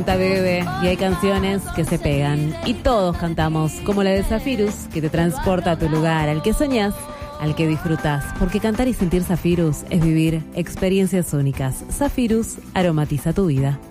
Bebe, y hay canciones que se pegan y todos cantamos, como la de Zafirus, que te transporta a tu lugar, al que soñás, al que disfrutás, porque cantar y sentir Zafirus es vivir experiencias únicas. Zafirus aromatiza tu vida.